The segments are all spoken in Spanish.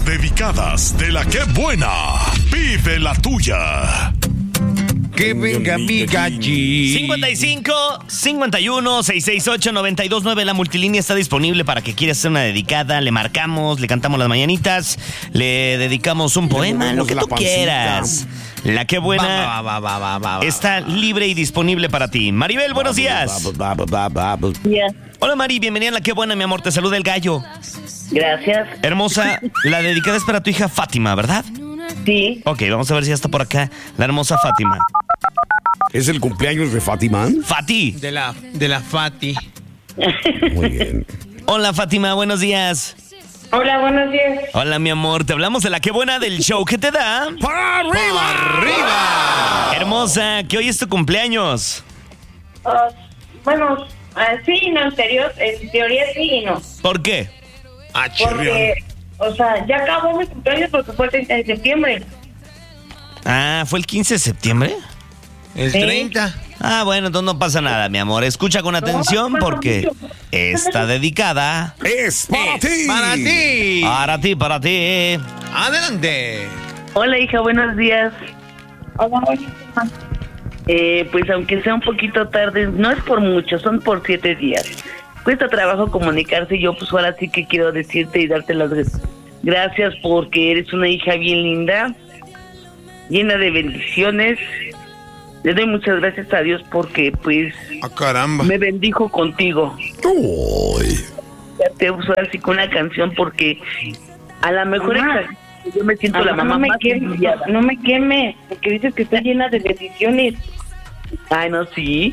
dedicadas de la que buena. Pide la tuya. Que venga mi galli. 55 51 668 929. La multilínea está disponible para que quieras hacer una dedicada. Le marcamos, le cantamos las mañanitas, le dedicamos un poema, lo que tú quieras. La que buena Va. está libre y disponible para ti. Maribel, buenos días. Hola Mari, bienvenida a La que buena, mi amor. Te saluda el gallo. Gracias. Hermosa, la dedicada es para tu hija Fátima, ¿verdad? Sí. Ok, vamos a ver si ya está por acá la hermosa Fátima. ¿Es el cumpleaños de Fátima? Fati. De la Fati. Muy bien. Hola Fátima, buenos días. Hola, buenos días. Hola mi amor, te hablamos de La que buena del show que te da. ¡Para arriba! Hermosa, que hoy es tu cumpleaños. Bueno, sí, no, en teoría sí y no. ¿Por qué? Porque, o sea, ya acabó mi cumpleaños porque fue el 30 de septiembre. Ah, ¿fue el 15 de septiembre? El Sí. 30. Ah, bueno, entonces no pasa nada, mi amor. Escucha con atención porque está dedicada ¡Es para ti! Para ti. para ti, para ti. Adelante. Hola, hija, buenos días. Hola, pues aunque sea un poquito tarde, no es por mucho, son por 7 días. Cuesta trabajo comunicarse y yo pues ahora sí que quiero decirte y darte las gracias porque eres una hija bien linda, llena de bendiciones. Le doy muchas gracias a Dios porque pues Ah, caramba. me bendijo contigo. Uy. Ya te uso así con una canción porque a lo mejor yo me siento la mamá más envidiada. No me queme, porque dices que está llena de bendiciones. Ay, no, sí.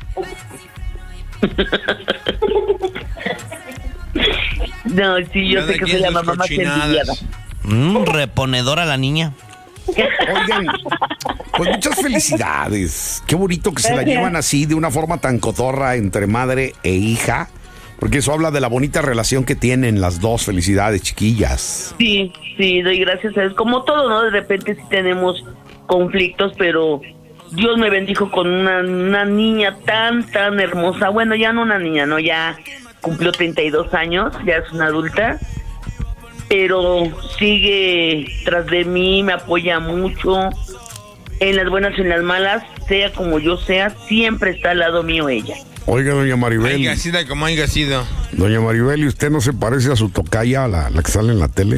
No, sí, yo Cada sé que quien soy la sus mamá más cochinadas. envidiada. Reponedora la niña. Oigan, pues muchas felicidades. Qué bonito que se la llevan así, de una forma tan cotorra entre madre e hija. Porque eso habla de la bonita relación que tienen las dos. Felicidades, chiquillas. Sí, doy gracias a Dios. Como todo, ¿no? De repente sí tenemos conflictos, pero Dios me bendijo con una niña tan hermosa. Bueno, ya no una niña, ¿no? Ya cumplió 32 años, ya es una adulta. Pero sigue tras de mí, me apoya mucho. En las buenas y en las malas, sea como yo sea, siempre está al lado mío ella. Oiga, doña Maribel. Haya sido como haya sido. Doña Maribel, ¿y usted no se parece a su tocaya, la que sale en la tele?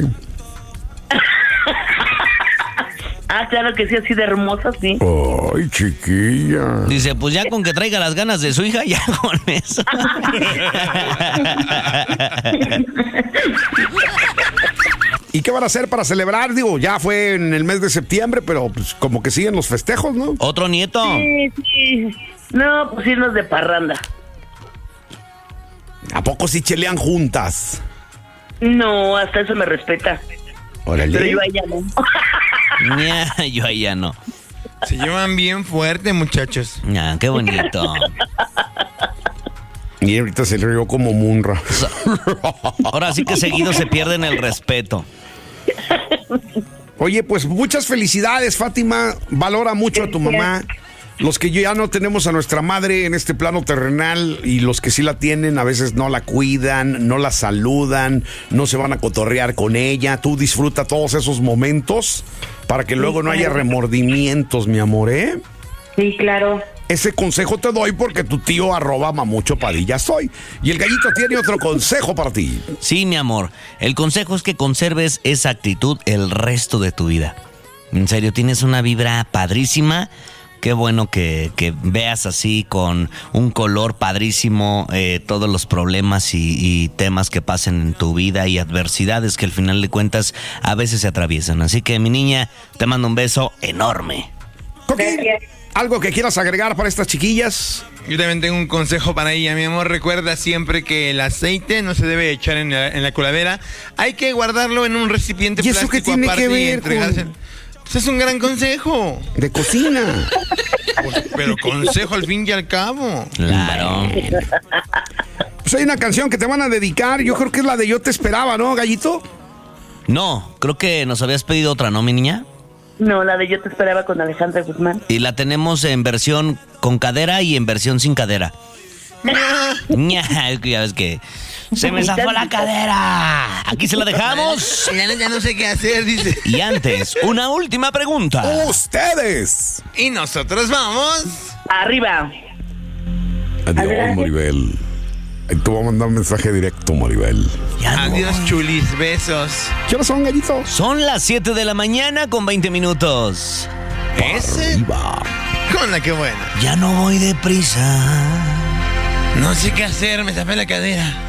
Ah, claro que sí, así de hermosa, sí. Ay, chiquilla. Dice, pues ya con que traiga las ganas de su hija, ya con eso. ¿Y qué van a hacer para celebrar? Digo, ya fue en el mes de septiembre, pero pues como que siguen los festejos, ¿no? Otro nieto. Sí. No, pues irnos de parranda. ¿A poco sí chelean juntas? No, hasta eso me respeta. Órale. Pero yo a ella no. Yo ahí ya no. Se llevan bien fuerte, muchachos. Qué bonito. Y ahorita se le rió como Munra. Ahora sí que seguido se pierden el respeto. Oye, pues muchas felicidades, Fátima. Valora mucho a tu mamá. Los que ya no tenemos a nuestra madre en este plano terrenal y los que sí la tienen a veces no la cuidan, no la saludan, no se van a cotorrear con ella. Tú disfruta todos esos momentos para que luego no haya remordimientos, mi amor, ¿eh? Sí, claro. Ese consejo te doy porque tu tío @mamucho_padilla soy. Y el gallito tiene otro consejo para ti. Sí, mi amor. El consejo es que conserves esa actitud el resto de tu vida. En serio, tienes una vibra padrísima. Qué bueno que veas así con un color padrísimo todos los problemas y temas que pasen en tu vida y adversidades que al final de cuentas a veces se atraviesan. Así que, mi niña, te mando un beso enorme. Coquín, ¿algo que quieras agregar para estas chiquillas? Yo también tengo un consejo para ella, mi amor. Recuerda siempre que el aceite no se debe echar en la coladera. Hay que guardarlo en un recipiente ¿Y eso plástico qué tiene aparte que ver y entregárselo. Pues es un gran consejo. De cocina. Pero consejo al fin y al cabo. Claro. Pues hay una canción que te van a dedicar. Yo creo que es la de Yo Te Esperaba, ¿no, gallito? No, creo que nos habías pedido otra, ¿no, mi niña? No, la de Yo Te Esperaba con Alejandra Guzmán. Y la tenemos en versión con cadera y en versión sin cadera. Ya ves que Se me zafó la cadera. Aquí se la dejamos. Ya no sé qué hacer, dice. Y antes, una última pregunta. Ustedes. Y nosotros vamos. Arriba. Adiós, Maribel. Ahí te voy a mandar un mensaje directo, Maribel. Ya no. Adiós, chulis, besos. ¿Qué hora son, gallitos? Son las 7 de la mañana con 20 minutos. Ese. Arriba. Con la que buena. Ya no voy deprisa. No sé qué hacer, me zafé la cadera.